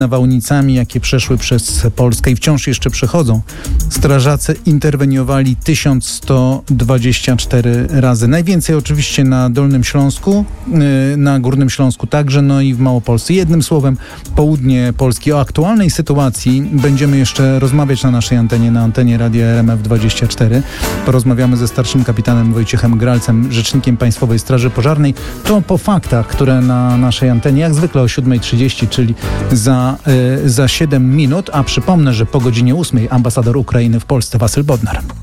nawałnicami, jakie przeszły przez Polskę i wciąż jeszcze przechodzą, strażacy interweniowali 1124 razy. Najwięcej oczywiście na Dolnym Śląsku, na Górnym Śląsku także, no i w Małopolsce. Jednym słowem, południe Polski. O aktualnej sytuacji będziemy jeszcze rozmawiać na naszej antenie, na antenie Radia RMF24. Porozmawiamy ze starszym kapitanem Wojciechem Gralcem, rzecznikiem Państwowej Straży Pożarnej. To po faktach, które na naszej antenie, jak zwykle o 7:30, czyli za 7 minut, a przypomnę, że po godzinie 8 ambasador Ukrainy w Polsce Wasyl Bodnar.